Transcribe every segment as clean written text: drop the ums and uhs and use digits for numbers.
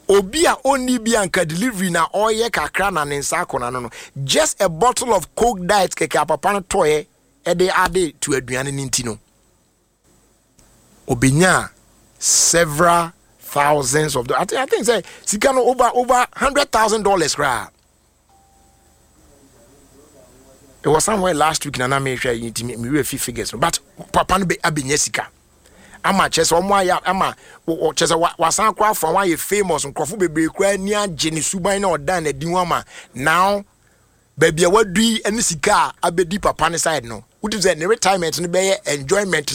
Obia only be anka delivery na oye kakra na nensa akona no. Just a bottle of Coke Diet keke papa no toye e de ade to aduane ninti no. Obinya several thousands of dollars. I think say sikano over $100,000 cra. It was somewhere last week na na me share me refi figures but papa no be abinya sika. Ama chese omo ya ama chese wasan kwa from why you famous nkrofo bebre kwa ni agye ne suban na odan na di wama now baby wadui ene sika abedi papa ne side no would say the retirement no be enjoyment.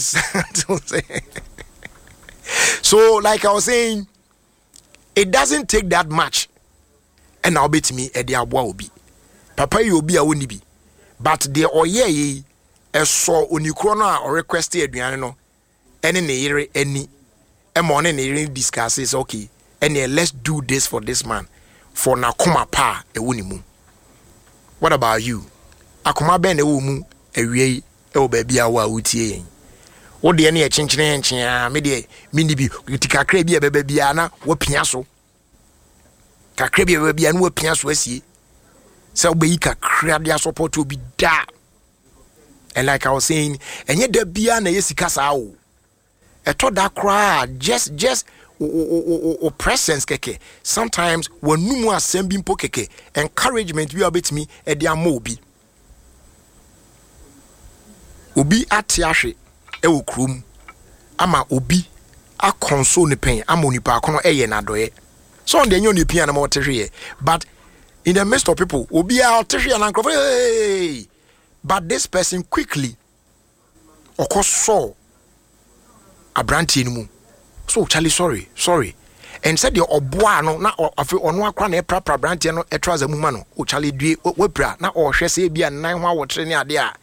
So like I was saying, it doesn't take that much and I'll bet me e dia boa obi papa you obi a woni bi but the oye e so onikro no a request aduane no any ne any morning ne discusses okay and let's do this for this man for na koma pa e woni mu. What about you? Akoma ben e wo mu awie e wo ba bia wo a wutie yen wo de ne e chenchene enchen me de mini bi kakra bi e beba bia na wo pia so kakra bi e beba bia na wo pia so asie se wo yi kakra dia support obi da. And like I was saying enye da bia na yesika sa wo eto da kra just presence keke sometimes when numu asem bi mpo keke encouragement bi obet me e dia ma obi ate ahwe e wo krom ama obi a console ne pen ama onipa akono eye na doye so on the nyo ne pia na mo tehwe but in the midst of people obi a tehwe na nkrofo hey but this person quickly okoso abranti ni mu so Charlie sorry and said the oboa no na afi ono akwa na prapra branti no etraza mu ma no o Charlie due wapra na o hwe se bia nan ho awotre ne ade a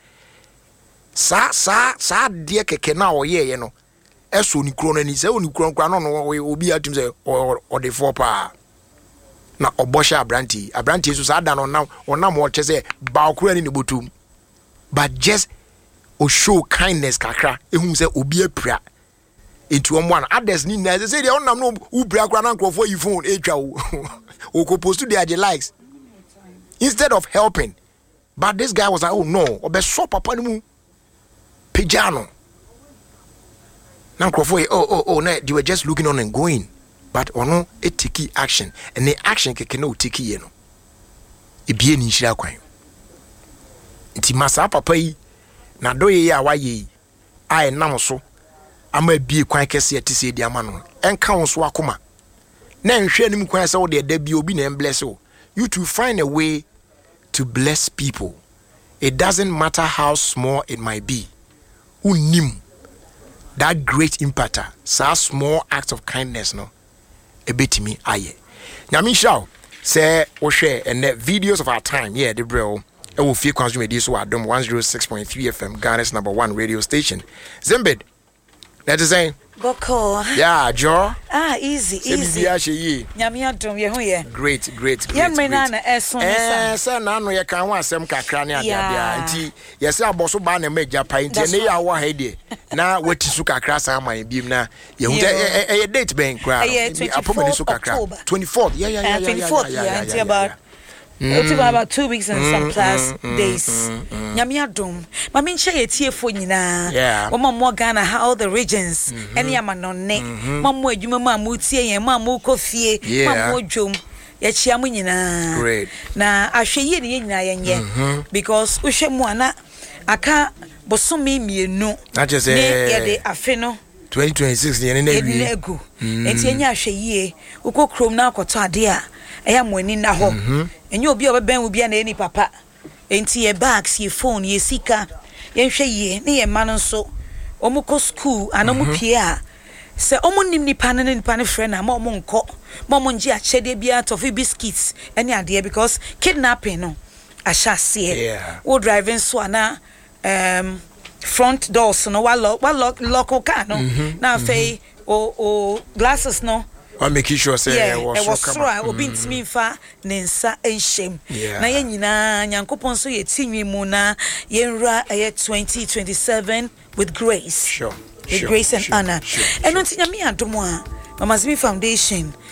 sa de keke na o ye no eso ni kro no ni se oni kro nkwa no obi atum se o de for pa na obosha abranti so sa da no na onam o che se ba okura ni botum but just o show kindness kakra ehum se obi apra into one others ni na say they onam no ubra kwa na nkrofo yi phone etwa o ko post their likes instead of helping. But this guy was like, oh no, obe so papa ni mu pejano na nkrofo oh na they were just looking on and going but ono e take action and the action keke no take ye no e bie ni nhira kwan nti masa papa yi na doye ya waye ai nam so ama bie kwan kese atise di ama no enka won so akoma na nhwe nim kwan se wo de da bi obi na bless you to find a way to bless people. It doesn't matter how small it might be. Unim that great impact, so small acts of kindness no a bit me aye. Nyami shao say o share and the videos of our time yeah the bro I will feel consume this so Adom 106.3 FM Ghana's #1 radio station. Zimbed that is saying Boko. Yeah, Joe. Easy. Nyami adom ye ho ye. Great. Ye mena na eso nsa. Say na no ye kan ho asem kakra ne adabia. Nti ye say aboso ba na meja pa nti ne ya wo ha de. Na wati su kakra sa man biem na ye hu e date ben kra. Apoma su kakra. 24th. Yeah. 24th. Yeah, until about 2 weeks and some plus days. Nyami adom. Mami nche ye tiefo nyina. Yeah. Wo mammo Ghana how the regions. Eni amanonne. Mammo adwuma ma mutie yen ma mu kofie. Mammo dwom. Ye chia mu nyina. Great. Na ahweye ne nyina yenye. Because uhwe mu ana aka bosome mienu. That just ne ye de afe no 2026 yen na ewie. Egu. Enti enya ahweye. Ukokrom na akoto ade a eya mwani na ho. Enye obi obeben obi na eni papa. Enti ye bags, ye phone, ye sika. Ye hwe ye, ne ye ma no so. Omuko school, anomu pie a. Se omu nim nipa ne nipa ne frɛ na ma omu nko. Ma omu nji achede bia toffee biscuits any ade because kidnapping no. Ashase. Yeah. O driving so ana front doors no wa lock car no. Na fei o glasses no. I make sure say was so obi ntimi fa nensa enhyem na ye nyina nyankopon so ye tinwi mu na ye nra 2027 with grace. Sure. With grace and honor. Eno ntinyame adomo a Mama Zimi Foundation